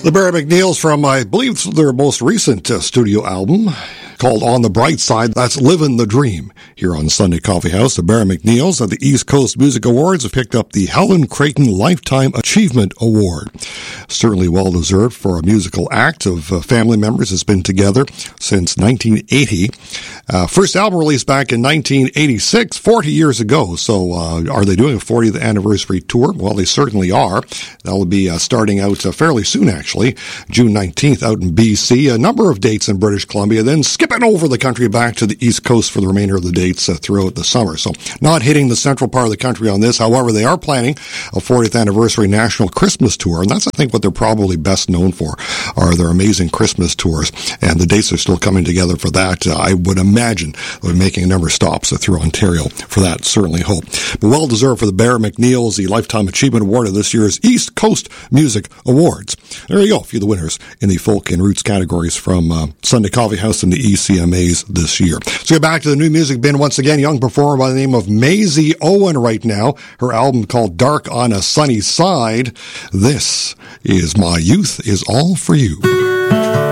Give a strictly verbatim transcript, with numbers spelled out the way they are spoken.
The Barry McNeils from, I believe, their most recent uh, studio album called On the Bright Side. That's Livin' the Dream. Here on Sunday Coffee House, the Barry McNeils at the East Coast Music Awards have picked up the Helen Creighton Lifetime Achievement Award. Certainly well-deserved for a musical act of uh, family members that's been together since nineteen eighty. Uh, first album released back in nineteen eighty-six, forty years ago. So uh, are they doing a fortieth anniversary tour? Well, they certainly are. That'll be uh, starting out uh, fairly soon, actually, June nineteenth out in B C. A number of dates in British Columbia, then skipping over the country back to the East Coast for the remainder of the dates uh, throughout the summer. So not hitting the central part of the country on this. However, they are planning a fortieth anniversary national Christmas tour, and that's, I think, what they're probably best known for, are their amazing Christmas tours. And the dates are still coming together for that. Uh, I would imagine they're making a number of stops uh, through Ontario for that, certainly hope. But well-deserved for the Barry McNeils, the Lifetime Achievement Award of this year's East Coast Music Awards. There you go, a few of the winners in the folk and roots categories from uh, Sunday Coffee House and the E C M As this year. So get back to the new music bin once again. Young performer by the name of Maisie Owen right now. Her album called Dark on a Sunny Side. This is My Youth Is All For You.